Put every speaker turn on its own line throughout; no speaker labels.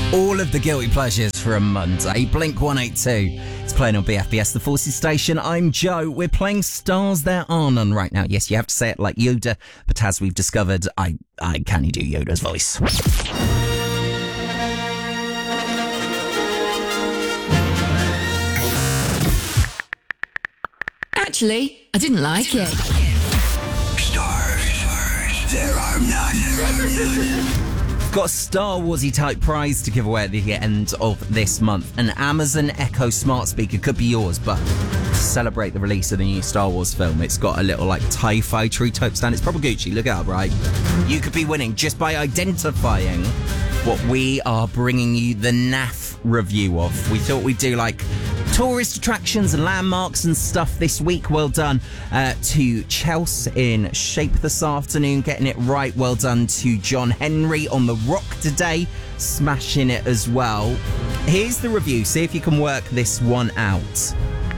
All of the guilty pleasures for a Monday. Blink 182. It's playing on BFBS, the Forces station. I'm Joe. We're playing Stars There Are None right now. Yes, you have to say it like Yoda, but as we've discovered, I can you do Yoda's voice.
Actually, I didn't like it.
Stars, there are none.
Got a Star Warsy type prize to give away at the end of this month. An Amazon Echo smart speaker could be yours, but to celebrate the release of the new Star Wars film, it's got a little like TIE Fighter type stand. It's probably Gucci, look it up, right? You could be winning just by identifying what we are bringing you the NAF review of. We thought we'd do like tourist attractions and landmarks and stuff this week. Well done to Chelsea in Shape this afternoon, getting it right. Well done to John Henry on The Rock today, smashing it as well. Here's the review, see if you can work this one out.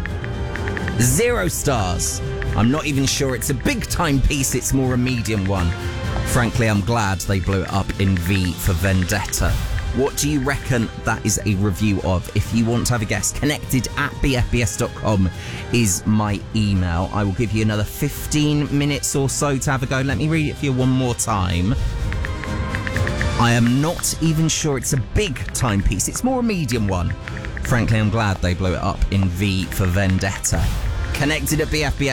0 stars. I'm not even sure it's a big time piece, it's more a medium one. Frankly, I'm glad they blew it up in V for Vendetta. What do you reckon that is a review of? If you want to have a guess, connected@bfbs.com is my email. I will give you another 15 minutes or so to have a go. Let me read it for you one more time. I am not even sure it's a big timepiece. It's more a medium one. Frankly, I'm glad they blew it up in V for Vendetta.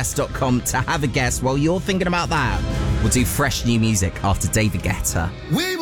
Connected@bfbs.com to have a guess. While you're thinking about that, we'll do fresh new music after David Guetta.